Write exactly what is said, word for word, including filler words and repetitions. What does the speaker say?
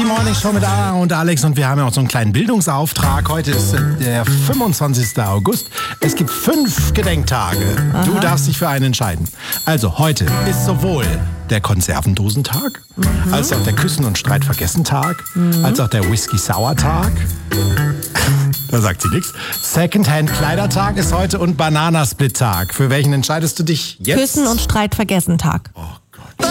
Morning Show mit Anna und Alex und wir haben ja auch so einen kleinen Bildungsauftrag. Heute ist der fünfundzwanzigster August. Es gibt fünf Gedenktage. Aha. Du darfst dich für einen entscheiden. Also heute ist sowohl der Konservendosentag, mhm. als auch der Küssen- und Streitvergessen-Tag, mhm. als auch der Whisky-Sour-Tag. Da sagt sie nichts. Secondhand-Kleidertag ist heute und Bananasplit-Tag. Für welchen entscheidest du dich jetzt? Küssen- und Streitvergessen-Tag. Oh